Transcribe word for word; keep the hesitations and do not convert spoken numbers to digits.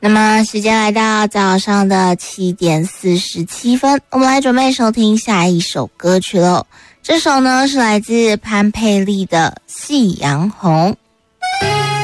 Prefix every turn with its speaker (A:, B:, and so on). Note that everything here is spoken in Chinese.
A: 那么时间来到早上的七点四十七分，我们来准备收听下一首歌曲喽。这首呢是来自潘佩丽的《夕阳红》。